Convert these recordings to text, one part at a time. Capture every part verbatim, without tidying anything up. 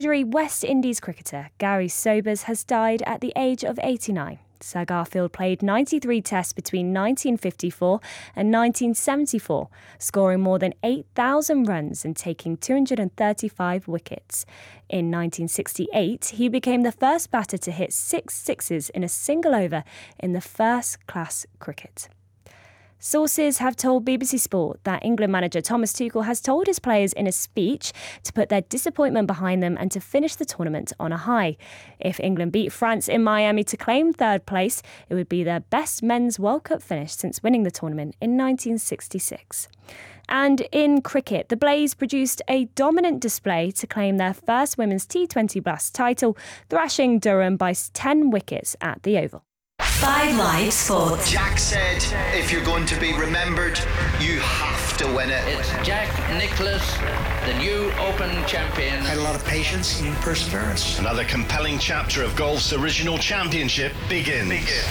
legendary West Indies cricketer Gary Sobers has died at the age of eighty-nine. Sir Garfield played ninety-three tests between nineteen fifty-four and nineteen seventy-four, scoring more than eight thousand runs and taking two hundred thirty-five wickets. In nineteen sixty-eight, he became the first batter to hit six sixes in a single over in the first-class cricket. Sources have told B B C Sport that England manager Thomas Tuchel has told his players in a speech to put their disappointment behind them and to finish the tournament on a high. If England beat France in Miami to claim third place, it would be their best men's World Cup finish since winning the tournament in nineteen sixty-six. And in cricket, the Blaze produced a dominant display to claim their first women's T twenty Blast title, thrashing Durham by ten wickets at the Oval. Five Live Sports. Jack said, if you're going to be remembered, you have to win it. It's Jack Nicklaus, the new Open champion. Had a lot of patience and perseverance. Another compelling chapter of golf's original championship begins. begins.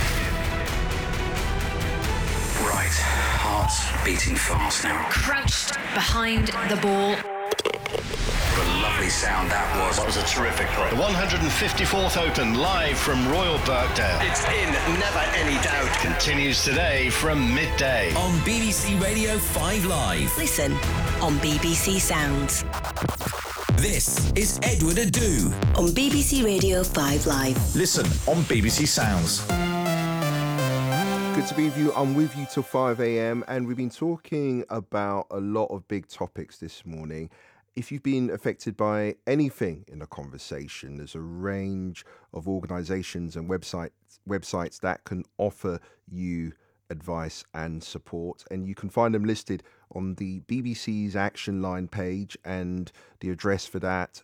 Right, heart's beating fast now. Crouched behind the ball. What a lovely sound that was. That was a terrific play. The one hundred fifty-fourth Open, live from Royal Birkdale. It's in, never any doubt. Continues today from midday. On B B C Radio five Live. Listen on B B C Sounds. This is Edward Adu. On B B C Radio five Live. Listen on B B C Sounds. Good to be with you. I'm with you till five a.m. and we've been talking about a lot of big topics this morning. If you've been affected by anything in the conversation, there's a range of organisations and websites websites that can offer you advice and support, and you can find them listed on the B B C's Action Line page, and the address for that,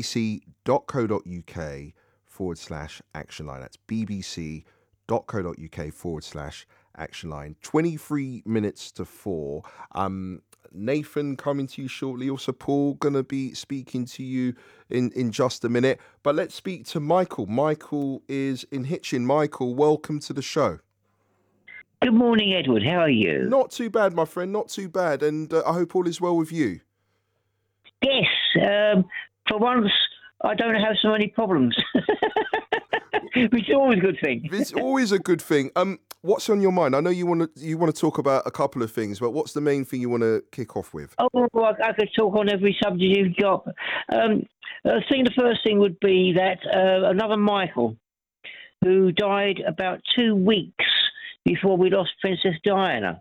bbc.co.uk forward slash action line. That's bbc.co.uk forward slash action line. twenty-three minutes to four. Um, Nathan coming to you shortly. Also, Paul going to be speaking to you in, in just a minute. But let's speak to Michael. Michael is in Hitchin. Michael, welcome to the show. Good morning, Edward. How are you? Not too bad, my friend. Not too bad. And uh, I hope all is well with you. Yes. Um, for once, I don't have so many problems. Which is always a good thing. It's always a good thing. Um, what's on your mind? I know you want to you want to talk about a couple of things, but what's the main thing you want to kick off with? Oh, I, I could talk on every subject you've got. Um, I think the first thing would be that uh, another Michael, who died about two weeks before we lost Princess Diana,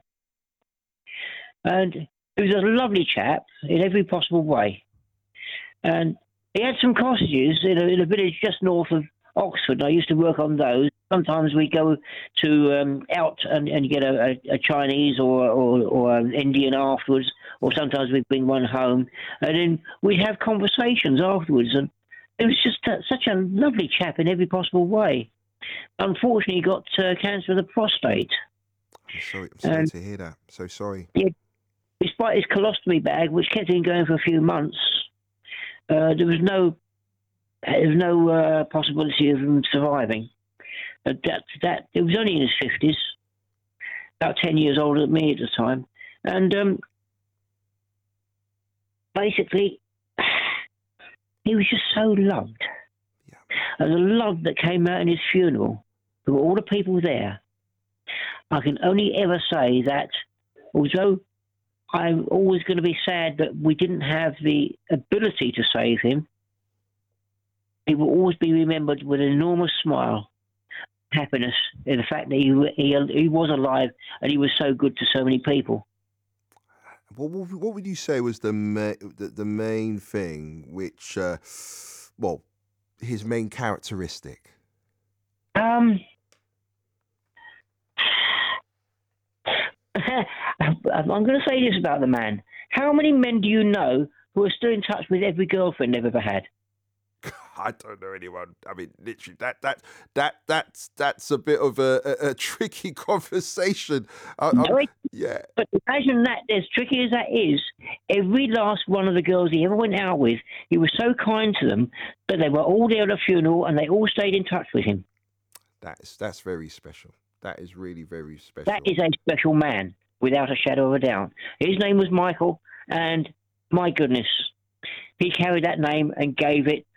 and he was a lovely chap in every possible way, and he had some cottages in a, in a village just north of Oxford. I used to work on those. Sometimes we go to um, out and, and get a, a, a Chinese or, or, or an Indian afterwards, or sometimes we bring one home, and then we'd have conversations afterwards. And it was just uh, such a lovely chap in every possible way. Unfortunately, he got uh, cancer of the prostate. I'm sorry, I'm sorry and, to hear that. So sorry. Yeah, despite his colostomy bag, which kept him going for a few months, uh, there was no There's no uh, possibility of him surviving. Uh, that that it was only in his fifties, about ten years older than me at the time, and um, basically he was just so loved. Yeah. And the love that came out in his funeral, for all the people there, I can only ever say that although I'm always going to be sad that we didn't have the ability to save him, he will always be remembered with an enormous smile, happiness in the fact that he, he he was alive and he was so good to so many people. What what would you say was the ma- the, the main thing, which, uh, well, his main characteristic? Um, I'm going to say this about the man. How many men do you know who are still in touch with every girlfriend they've ever had? I don't know anyone. I mean, literally, that that that that's that's a bit of a, a, a tricky conversation. I, no, yeah. But imagine that, as tricky as that is, every last one of the girls he ever went out with, he was so kind to them that they were all there at the funeral and they all stayed in touch with him. That's that's very special. That is really very special. That is a special man, without a shadow of a doubt. His name was Michael, and my goodness, he carried that name and gave it